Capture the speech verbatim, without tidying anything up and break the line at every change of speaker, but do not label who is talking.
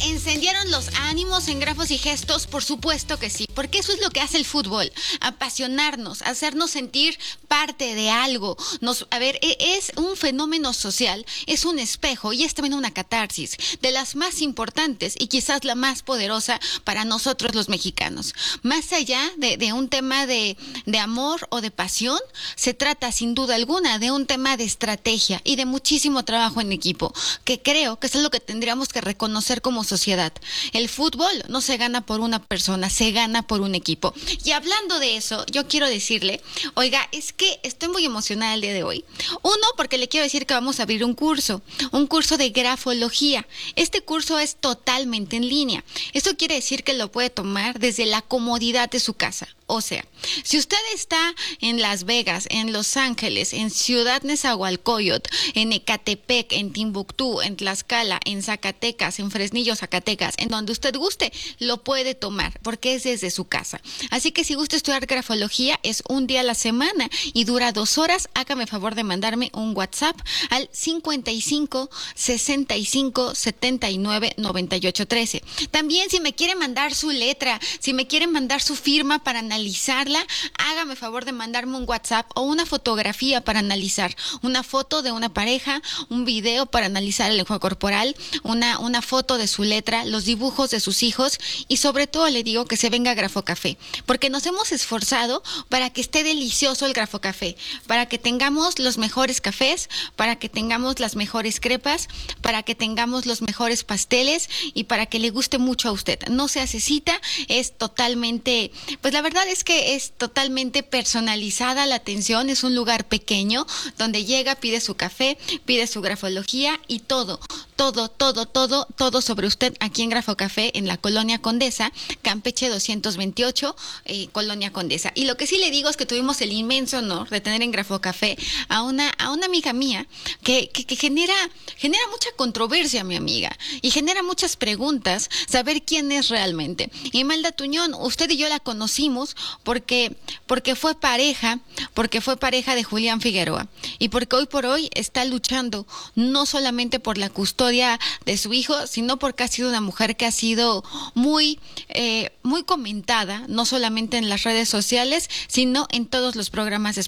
encendieron los ánimos en Grafos y Gestos? Por supuesto que sí, porque eso es lo que hace el fútbol, apasionarnos, hacernos sentir parte de algo. Nos, a ver, es un fenómeno social, es un espejo y es también una catarsis de las más importantes y quizás la más poderosa para nosotros los mexicanos. Más allá de, de un tema de, de amor o de pasión, se trata sin duda alguna de un tema de estrategia y de muchísimo trabajo en equipo, que creo que es lo que tendríamos que reconocer como sociedad. El fútbol no se gana por una persona, se gana por un equipo. Y hablando de eso, yo quiero decirle, oiga, es que estoy muy emocionada el día de hoy. Uno, porque le quiero decir que vamos a abrir un curso, un curso de grafología. Este curso es totalmente en línea. Esto quiere decir que lo puede tomar desde la comodidad de su casa. O sea, si usted está en Las Vegas, en Los Ángeles, en Ciudad Nezahualcóyotl, en Ecatepec, en Timbuktu, en Tlaxcala, en Zacatecas, en Fresnillo, Zacatecas, en donde usted guste, lo puede tomar porque es desde su casa. Así que si gusta estudiar grafología, es un día a la semana y dura dos horas. Hágame favor de mandarme un WhatsApp al cincuenta y cinco, sesenta y cinco, setenta y nueve, noventa y ocho, trece. También si me quiere mandar su letra, si me quiere mandar su firma para analizar analizarla, hágame favor de mandarme un WhatsApp o una fotografía para analizar, una foto de una pareja, un video para analizar el lenguaje corporal, una, una foto de su letra, los dibujos de sus hijos y sobre todo le digo que se venga a Grafocafé, porque nos hemos esforzado para que esté delicioso el Grafocafé, para que tengamos los mejores cafés, para que tengamos las mejores crepas, para que tengamos los mejores pasteles y para que le guste mucho a usted. No se hace cita, es totalmente, pues la verdad es que es totalmente personalizada la atención, es un lugar pequeño donde llega, pide su café, pide su grafología y todo, todo, todo, todo, todo sobre usted aquí en Grafocafé en la Colonia Condesa, Campeche doscientos veintiocho, eh, Colonia Condesa. Y lo que sí le digo es que tuvimos el inmenso honor de tener en Grafocafé a una, a una amiga mía que, que, que genera, genera mucha controversia, mi amiga, y genera muchas preguntas, saber quién es realmente. Imelda Tuñón, usted y yo la conocimos porque, porque fue pareja, porque fue pareja de Julián Figueroa y porque hoy por hoy está luchando no solamente por la custodia de su hijo, sino porque ha sido una mujer que ha sido muy, eh, muy comentada, no solamente en las redes sociales, sino en todos los programas de